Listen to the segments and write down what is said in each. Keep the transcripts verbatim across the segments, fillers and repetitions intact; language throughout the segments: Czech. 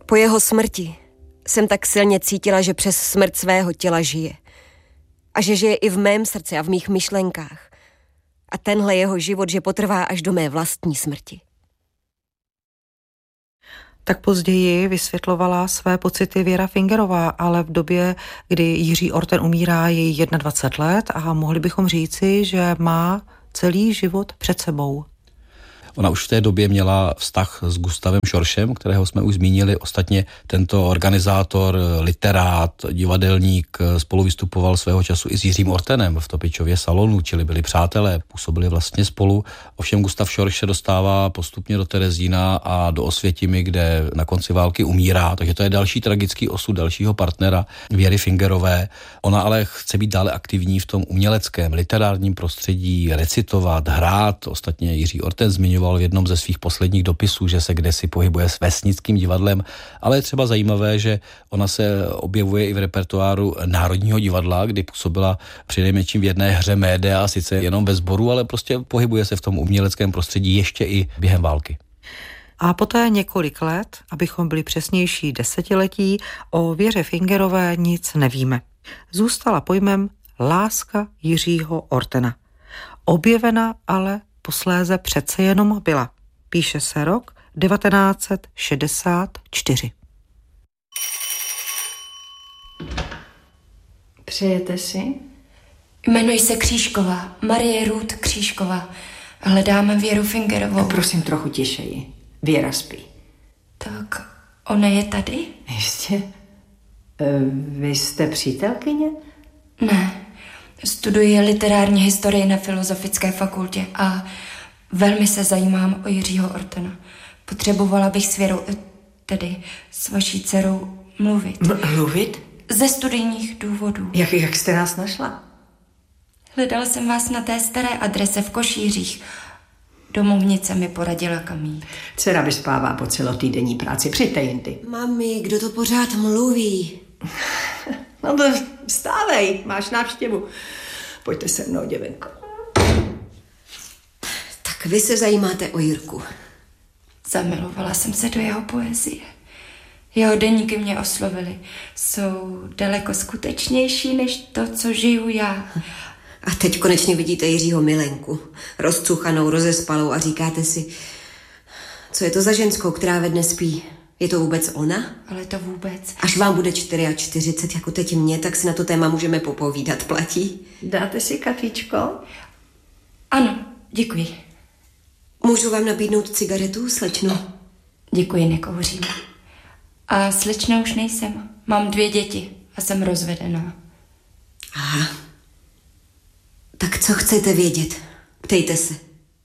Po jeho smrti jsem tak silně cítila, že přes smrt svého těla žije. A že žije i v mém srdci a v mých myšlenkách. A tenhle jeho život, že potrvá až do mé vlastní smrti. Tak později vysvětlovala své pocity Věra Fingerová, ale v době, kdy Jiří Orten umírá, je jí dvacet jedna let a mohli bychom říci, že má celý život před sebou. Ona už v té době měla vztah s Gustavem Šoršem, kterého jsme už zmínili. Ostatně tento organizátor, literát, divadelník spolu vystupoval svého času i s Jiřím Ortenem v Topičově salonu, čili byli přátelé, působili vlastně spolu. Ovšem Gustav Šorš se dostává postupně do Terezína a do Osvětimi, kde na konci války umírá, takže to je další tragický osud dalšího partnera Věry Fingerové. Ona ale chce být dále aktivní v tom uměleckém, literárním prostředí, recitovat, hrát. Ostatně Jiří Orten zmiňoval v jednom ze svých posledních dopisů, že se kdesi pohybuje s vesnickým divadlem, ale je třeba zajímavé, že ona se objevuje i v repertoáru Národního divadla, kdy působila přinejmenším v jedné hře Médea, sice jenom ve sboru, ale prostě pohybuje se v tom uměleckém prostředí ještě i během války. A poté několik let, abychom byli přesnější desetiletí, o Věře Fingerové nic nevíme. Zůstala pojmem Láska Jiřího Ortena. Objevena ale posléze přece jenom byla. Píše se rok devatenáct set šedesát čtyři. Přejete si? Jmenuji se Křížková, Marie Ruth Křížková. Hledáme Věru Fingerovou. A prosím trochu tišeji. Věra spí. Tak ona je tady? Jistě. E, vy jste přítelkyně? Ne. Studuji literární historii na Filozofické fakultě a velmi se zajímám o Jiřího Ortena. Potřebovala bych s Věrou, tedy s vaší dcerou, mluvit. M- mluvit? Ze studijních důvodů. Jak, jak jste nás našla? Hledala jsem vás na té staré adrese v Košířích. Domovnice mi poradila, kam jít. Dcera vyspává po celotýdenní práci. Přijďte jindy. Mami, kdo to pořád mluví? No to vstávej, máš návštěvu. Pojďte se mnou, děvenko. Tak vy se zajímáte o Jirku. Zamilovala jsem se do jeho poezie. Jeho deníky mě oslovily. Jsou daleko skutečnější než to, co žiju já. A teď konečně vidíte Jiřího milenku. Rozcuchanou, rozespalou a říkáte si, co je to za ženskou, která ve dne spí? Je to vůbec ona? Ale to vůbec. Až vám bude čtyřicet čtyři, jako teď mě, tak si na to téma můžeme popovídat. Platí? Dáte si kafíčko? Ano, děkuji. Můžu vám nabídnout cigaretu, slečno? Děkuji, nekouřím. A slečna už nejsem. Mám dvě děti a jsem rozvedená. Aha. Tak co chcete vědět? Ptejte se.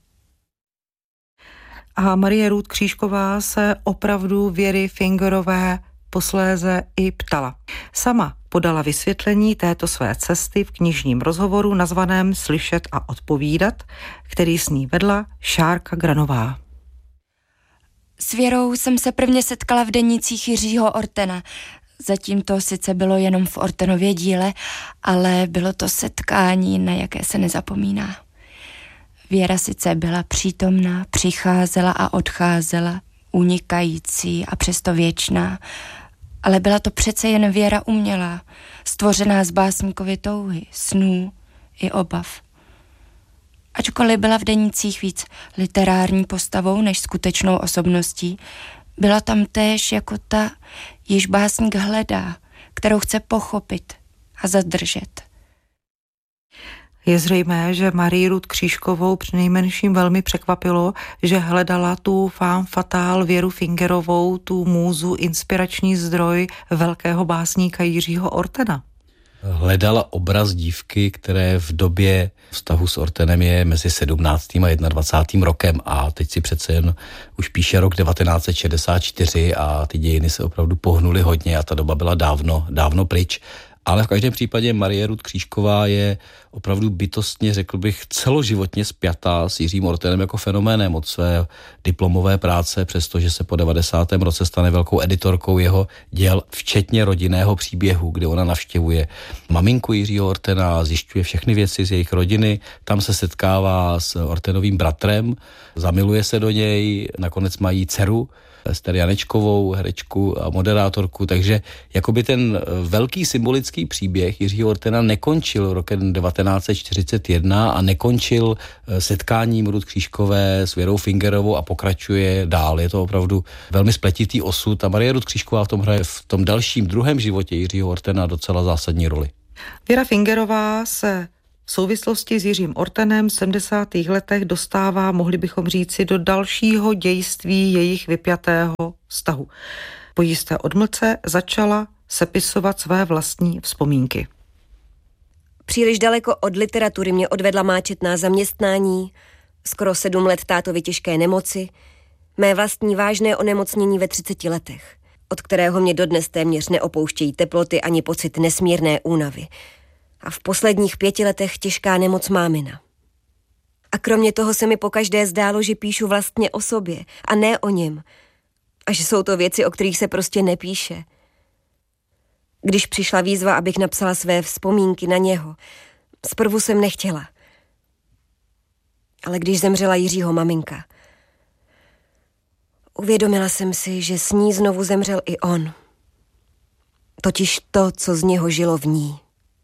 A Marie Ruth Křížková se opravdu Věry Fingerové posléze i ptala. Sama podala vysvětlení této své cesty v knižním rozhovoru nazvaném Slyšet a odpovídat, který s ní vedla Šárka Granová. S Věrou jsem se prvně setkala v denících Jiřího Ortena. Zatím to sice bylo jenom v Ortenově díle, ale bylo to setkání, na jaké se nezapomíná. Věra sice byla přítomná, přicházela a odcházela, unikající a přesto věčná, ale byla to přece jen Věra umělá, stvořená z básníkovy touhy, snů i obav. Ačkoliv byla v denících víc literární postavou než skutečnou osobností, byla tam též jako ta, již básník hledá, kterou chce pochopit a zadržet. Je zřejmé, že Marii Ruth Křížkovou přinejmenším velmi překvapilo, že hledala tu femme fatale Věru Fingerovou, tu můzu, inspirační zdroj velkého básníka Jiřího Ortena. Hledala obraz dívky, které v době vztahu s Ortenem je mezi sedmnáctým a dvacátým prvním rokem a teď si přece jen už píše rok devatenáct set šedesát čtyři a ty dějiny se opravdu pohnuly hodně a ta doba byla dávno, dávno pryč. Ale v každém případě Marie Ruth Křížková je opravdu bytostně, řekl bych, celoživotně spjatá s Jiřím Ortenem jako fenoménem od své diplomové práce, přestože se po devadesátém roce stane velkou editorkou jeho děl, včetně rodinného příběhu, kde ona navštěvuje maminku Jiřího Ortena, zjišťuje všechny věci z jejich rodiny, tam se setkává s Ortenovým bratrem, zamiluje se do něj, nakonec mají dceru, Ester Janečkovou, herečku a moderátorku, takže jakoby ten velký symbolický příběh Jiřího Ortena nekončil rokem devatenáct set čtyřicet jedna a nekončil setkáním Ruth Křížkové s Věrou Fingerovou a pokračuje dál. Je to opravdu velmi spletitý osud a Marie Ruth Křížková v tom hraje v tom dalším druhém životě Jiřího Ortena docela zásadní roli. Věra Fingerová se v souvislosti s Jiřím Ortenem v sedmdesátých letech dostává, mohli bychom říci, do dalšího dějství jejich vypjatého vztahu. Po jisté odmlce začala sepisovat své vlastní vzpomínky. Příliš daleko od literatury mě odvedla má četná zaměstnání, skoro sedm let tátovy těžké nemoci, mé vlastní vážné onemocnění ve třiceti letech, od kterého mě dodnes téměř neopouštějí teploty ani pocit nesmírné únavy. A v posledních pěti letech těžká nemoc mámina. A kromě toho se mi pokaždé zdálo, že píšu vlastně o sobě a ne o něm. A že jsou to věci, o kterých se prostě nepíše. Když přišla výzva, abych napsala své vzpomínky na něho, zprvu jsem nechtěla. Ale když zemřela Jiřího maminka, uvědomila jsem si, že s ní znovu zemřel i on. Totiž to, co z něho žilo v ní.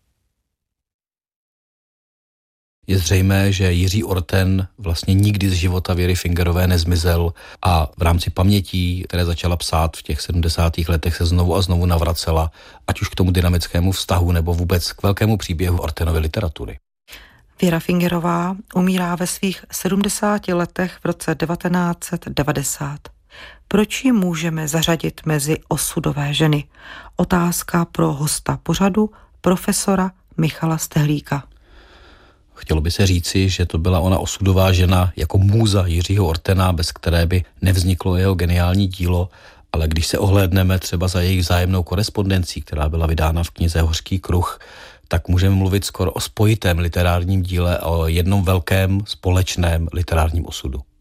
Je zřejmé, že Jiří Orten vlastně nikdy z života Věry Fingerové nezmizel a v rámci pamětí, které začala psát v těch sedmdesátých letech, se znovu a znovu navracela, ať už k tomu dynamickému vztahu nebo vůbec k velkému příběhu Ortenovy literatury. Věra Fingerová umírá ve svých sedmdesáti letech v roce devatenáct set devadesát. Proč ji můžeme zařadit mezi osudové ženy? Otázka pro hosta pořadu, profesora Michala Stehlíka. Chtělo by se říci, že to byla ona osudová žena jako můza Jiřího Ortena, bez které by nevzniklo jeho geniální dílo, ale když se ohlédneme třeba za jejich vzájemnou korespondencí, která byla vydána v knize Hořký kruh, tak můžeme mluvit skoro o spojitém literárním díle, o jednom velkém společném literárním osudu.